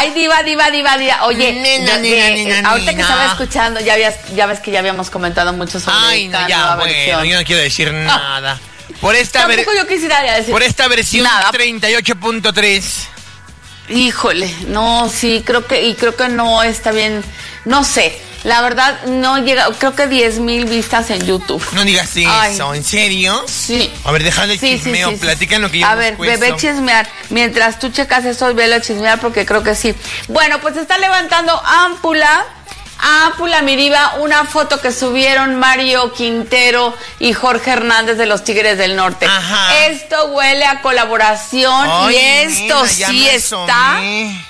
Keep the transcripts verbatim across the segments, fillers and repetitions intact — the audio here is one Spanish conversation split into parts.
Ay, diva, diva, diva, diva. Oye, Nena, de- nena, de- nena, ahorita que nena. estaba escuchando, ya, habías, ya ves que ya habíamos comentado mucho sobre Ay, esta no, ya, nueva bueno, versión. yo no quiero decir nada. Por esta, ver- Tampoco yo quisiera ya decir por esta versión nada. treinta y ocho punto tres. Híjole, no, sí, creo que, y creo que no está bien, no sé, la verdad no llega, creo que diez mil vistas en YouTube. No digas eso, Ay. ¿en serio? Sí. A ver, déjale el Sí, sí, chismeo, sí, sí. platican lo que yo A ver, busco bebé eso. chismear. Mientras tú checas eso, velo chismear porque creo que sí. Bueno, pues está levantando ámpula. Ámpula, mi diva, una foto que subieron Mario Quintero y Jorge Hernández de los Tigres del Norte. Ajá. Esto huele a colaboración. Ay, y esto nena, ya sí me está. asomé.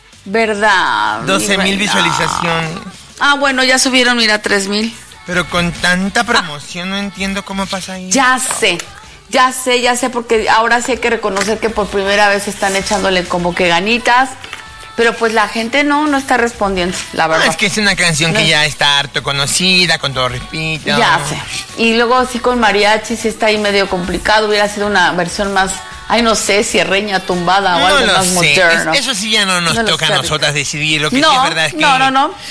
¿Verdad? doce mil ¿Verdad? visualizaciones. Ah, bueno, ya subieron, mira, tres mil. Pero con tanta promoción no entiendo cómo pasa ahí. Ya sé, ya sé, ya sé, porque ahora sí hay que reconocer que por primera vez están echándole como que ganitas, pero pues la gente no, no está respondiendo, la No, verdad. es que es una canción que No. ya está harto conocida, con todo respeto. Ya sé. Y luego sí con mariachi sí está ahí medio complicado, hubiera sido una versión más, ay no sé, cierreña, tumbada o No algo lo más sé. moderno. Es- eso sí ya no nos No lo toca sé, a nosotras decidir. Lo que no, sí es verdad es que... no, no, no.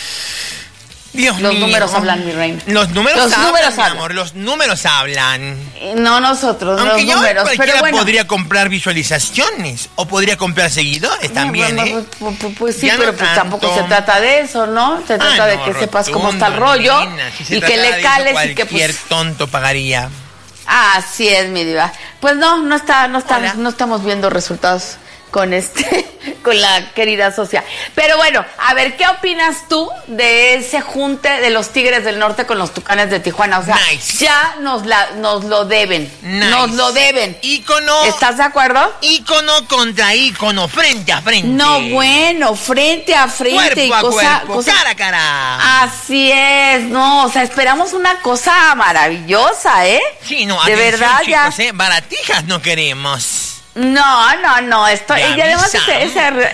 Dios Los mío. números hablan, mi reina. Los números Los hablan, números mi hablan. amor. Los números hablan. Eh, No nosotros, Aunque los ya números, cualquiera pero bueno. podría comprar visualizaciones o podría comprar seguidores también, Bueno, ¿eh? Pues, pues, pues sí, Ya no pero pues tampoco tanto. se trata de eso, ¿no? Se trata Ah, de no, que sepas cómo está el rotundo, rollo nena. Si se y que tratara de le eso, cales y que cualquier pues... tonto pagaría. Así es, mi diva. Pues no, no está, no está, Hola. no estamos viendo resultados con este, con la querida socia. Pero bueno, a ver, ¿qué opinas tú de ese junte de los Tigres del Norte con los Tucanes de Tijuana? O sea, Nice. ya nos la, nos lo deben. Nice. Nos lo deben. Ícono. ¿Estás de acuerdo? Ícono contra ícono, frente a frente. No, bueno, frente a frente Cuerpo y a cosa, cuerpo, cosa- cara a cara. Así es, no, o sea, esperamos una cosa maravillosa, ¿eh? Sí, no, de atención, verdad chicos, ya. ¿eh? Baratijas no queremos. No, no, no, esto Ya y además ese, avisaron. ese arro-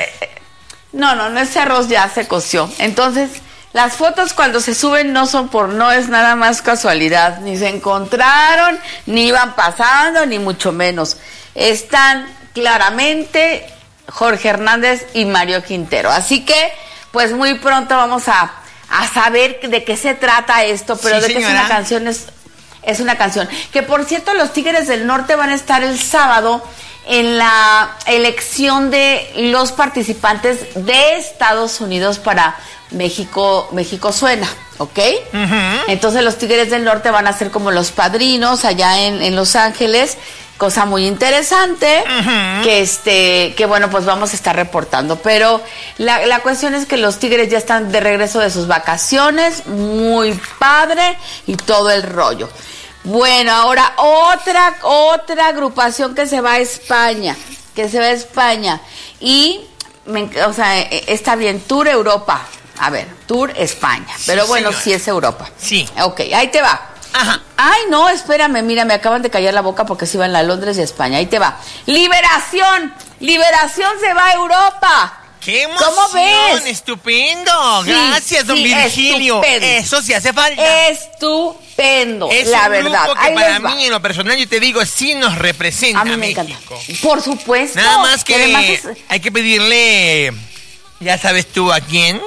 no, no, no, ese arroz ya se coció. Entonces, las fotos cuando se suben no son por no es nada más casualidad, ni se encontraron, ni iban pasando, ni mucho menos. Están claramente Jorge Hernández y Mario Quintero. Así que, pues muy pronto vamos a, a saber de qué se trata esto, pero Sí, de que es señora. una canción es es una canción. Que por cierto, los Tigres del Norte van a estar el sábado en la elección de los participantes de Estados Unidos para México, México Suena, ¿ok? Ujú. Entonces los Tigres del Norte van a ser como los padrinos allá en, en Los Ángeles, cosa muy interesante, Ujú. que este, que bueno, pues vamos a estar reportando. Pero la, la cuestión es que los Tigres ya están de regreso de sus vacaciones, muy padre, y todo el rollo. Bueno, ahora otra, otra agrupación que se va a España, que se va a España. Y, me enc- o sea, eh, está bien, Tour Europa. A ver, Tour España. Pero Sí, bueno, señora. sí es Europa. Sí. Ok, ahí te va. Ajá. Ay, no, espérame, mira, me acaban de callar la boca porque se iban a Londres y a España. Ahí te va. Liberación. Liberación se va a Europa. ¡Qué emoción! ¿Cómo ves? ¡Estupendo! Sí, Gracias, don sí, Virgilio. estupendo. Eso sí hace falta. Estupendo, Es la un verdad. grupo que Ahí para les va. mí, en lo personal, yo te digo, sí nos representa A mí me México. encanta. Por supuesto. Nada más que además es- hay que pedirle, ya sabes tú a quién,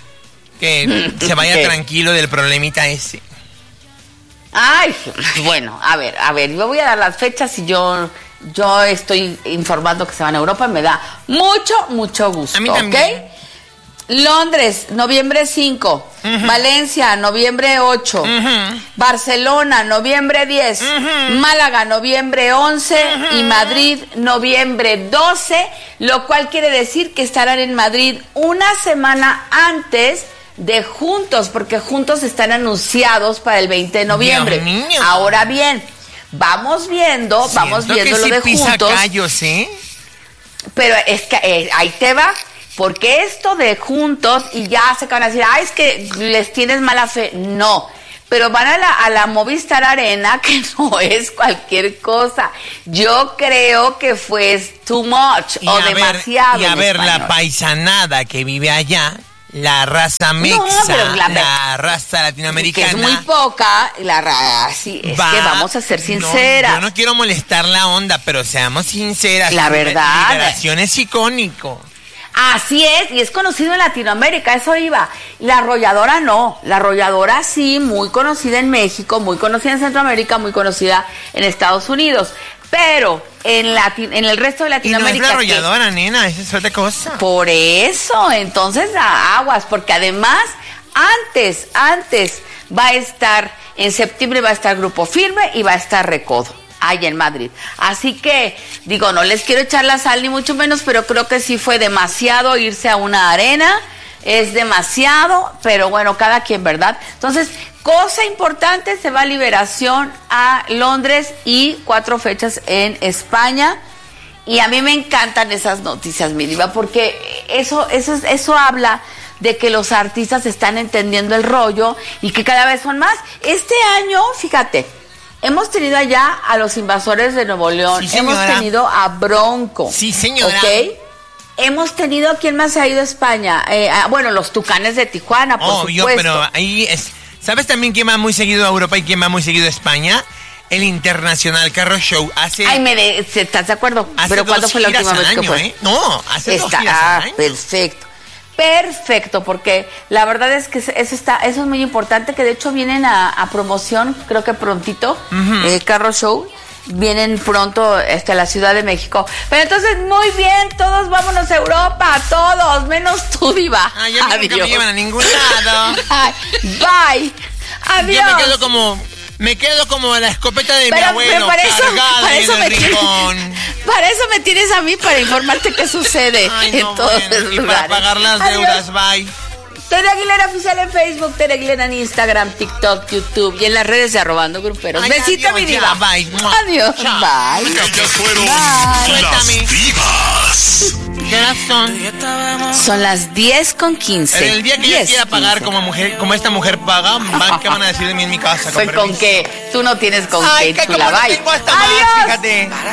que se vaya ¿Qué? tranquilo del problemita ese. Ay, bueno, a ver, a ver, yo voy a dar las fechas y yo, yo estoy informando que se van a Europa, me da mucho, mucho gusto, A mí ¿ok? también. Londres, noviembre cinco, Ujú. Valencia, noviembre ocho, Ujú. Barcelona, noviembre diez, Ujú. Málaga, noviembre once Ujú. y Madrid, noviembre doce, lo cual quiere decir que estarán en Madrid una semana antes de Juntos, porque Juntos están anunciados para el veinte de noviembre. Dios mío. Ahora bien, vamos viendo, vamos Siento viendo que lo sí de pisa Juntos. callos, ¿eh? Pero es que eh, ahí te va, porque esto de Juntos y ya se van a decir, ay, es que les tienes mala fe. No, pero van a la, a la Movistar Arena, que no es cualquier cosa. Yo creo que fue too much Y o a ver, demasiado. y a en ver la español. paisanada que vive allá, la raza mexa, pero la- la raza Que latinoamericana. es muy poca, la ra- sí, es va- que vamos a ser no, sinceras. yo no quiero molestar la onda, pero seamos sinceras. La verdad. Liberación es icónico. Así es, y es conocido en Latinoamérica, eso iba. La arrolladora no, la arrolladora sí, muy conocida en México, muy conocida en Centroamérica, muy conocida en Estados Unidos. Pero en, Lati- en el resto de Latinoamérica... Y no es la arrolladora, que, nena, esa es otra cosa. Por eso, entonces aguas, porque además, antes, antes va a estar, en septiembre va a estar Grupo Firme y va a estar Recodo, allá en Madrid. Así que, digo, no les quiero echar la sal ni mucho menos, pero creo que sí fue demasiado irse a una arena, es demasiado, pero bueno, cada quien, ¿verdad? Entonces, cosa importante, se va a Liberación a Londres y cuatro fechas en España. Y a mí me encantan esas noticias, mi diva, porque eso, eso, eso habla de que los artistas están entendiendo el rollo y que cada vez son más. Este año, fíjate, hemos tenido allá a los Invasores de Nuevo León, sí, hemos tenido a Bronco. Sí, señora. ¿Ok? Hemos tenido, ¿quién más ha ido a España? Eh, ah, bueno, los Tucanes de Tijuana, por oh, supuesto. Yo, pero ahí es... ¿Sabes también quién va muy seguido a Europa y quién va muy seguido a España? El Internacional Carro Show. Hace... Ay, me de, ¿estás de acuerdo? Hace ¿Pero cuándo dos fue la giras última al vez año, que fue? ¿eh? No, hace Está, dos giras ah, al año. perfecto. Perfecto, porque la verdad es que eso está, eso es muy importante, que de hecho vienen a, a promoción, creo que prontito, uh-huh. eh, Carro Show, vienen pronto este, a la Ciudad de México. Pero entonces, muy bien, todos vámonos a Europa, todos, menos tú, diva. Ay, ya nunca me llevan a ningún lado. Ay, bye, adiós. Yo me quedo como... Me quedo como la escopeta de pero, mi abuelo, pero para eso, cargada para eso en el me rincón. Tienes, para eso me tienes a mí, para informarte qué sucede. Ay, en no, todos bueno, los y lugares. para pagar las Adiós. deudas, bye. Tere Aguilera Oficial en Facebook, Tere Aguilera en Instagram, TikTok, YouTube y en las redes de Arrobando Gruperos. Ay, Besito, adiós, mi diva. ya, bye. Adiós, Chao. bye. Ellas fueron Bye. las Suéltame. divas. ¿Qué horas son? Son las diez con quince. El día que yo quiera pagar como mujer, como esta mujer paga, van, ¿qué van a decir de mí en mi casa? Fue con permiso? que tú no tienes con Ay, qué, que tú como la no bye. tengo hasta más, Adiós. fíjate.